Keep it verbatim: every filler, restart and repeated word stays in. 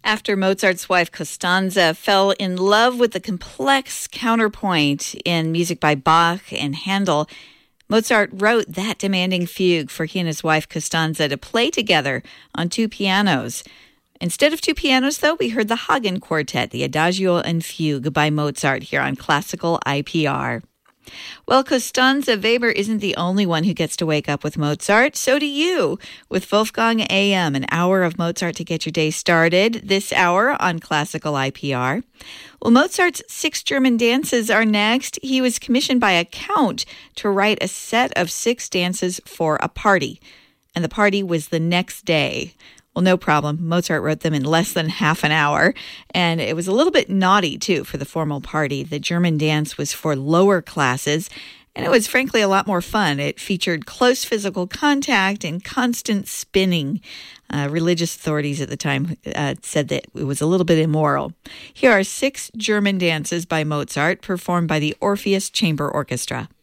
After Mozart's wife Costanza fell in love with the complex counterpoint in music by Bach and Handel, Mozart wrote that demanding fugue for he and his wife Costanza to play together on two pianos. Instead of two pianos, though, we heard the Hagen Quartet, the Adagio and Fugue by Mozart here on Classical I P R. Well, Costanza Weber isn't the only one who gets to wake up with Mozart. So do you, with Wolfgang A M, an hour of Mozart to get your day started this hour on Classical I P R. Well, Mozart's Six German Dances are next. He was commissioned by a count to write a set of six dances for a party, and the party was the next day. Well, no problem. Mozart wrote them in less than half an hour, and it was a little bit naughty, too, for the formal party. The German dance was for lower classes, and it was, frankly, a lot more fun. It featured close physical contact and constant spinning. Uh, religious authorities at the time uh, said that it was a little bit immoral. Here are six German dances by Mozart, performed by the Orpheus Chamber Orchestra.